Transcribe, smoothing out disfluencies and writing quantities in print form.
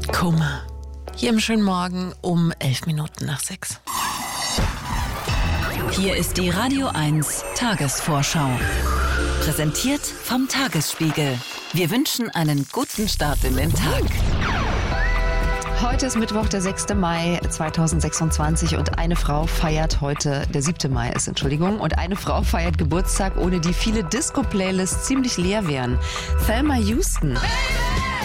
Koma. Hier im schönen Morgen um 6:11. Hier ist die Radio 1 Tagesvorschau. Präsentiert vom Tagesspiegel. Wir wünschen einen guten Start in den Tag. Heute ist Mittwoch, der 6. Mai 2026 und eine Frau feiert heute, der 7. Mai ist, und eine Frau feiert Geburtstag, ohne die viele Disco-Playlists ziemlich leer wären. Thelma Houston.